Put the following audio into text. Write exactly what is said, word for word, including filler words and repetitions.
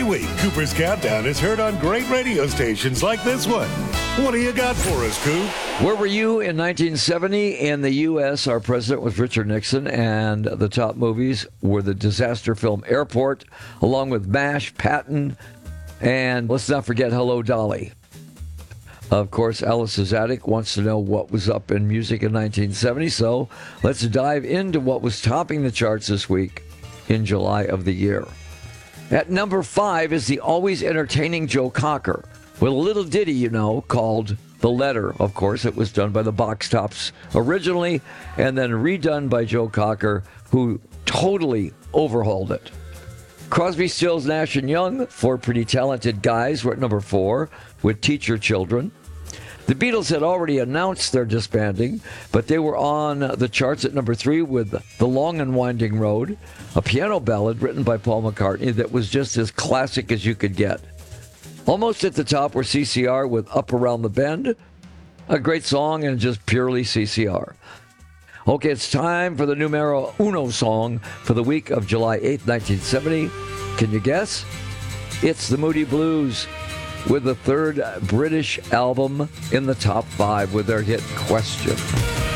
week, Cooper's Countdown is heard on great radio stations like this one. What do you got for us, Coop? Where were you in nineteen seventy? In the U S, our president was Richard Nixon, and the top movies were the disaster film Airport, along with MASH, Patton, and let's not forget Hello, Dolly. Of course, Alice's Attic wants to know what was up in music in nineteen seventy, so let's dive into what was topping the charts this week in July of the year. At number five is the always entertaining Joe Cocker, with a little ditty, you know, called The Letter. Of course, it was done by the Box Tops originally, and then redone by Joe Cocker, who totally overhauled it. Crosby, Stills, Nash and Young, four pretty talented guys, were at number four with Teach Your Children. The Beatles had already announced their disbanding, but they were on the charts at number three with The Long and Winding Road, a piano ballad written by Paul McCartney that was just as classic as you could get. Almost at the top were C C R with Up Around the Bend, a great song and just purely C C R. Okay, it's time for the numero uno song for the week of July eighth, nineteen seventy. Can you guess? It's the Moody Blues, with the third British album in the top five with their hit Question.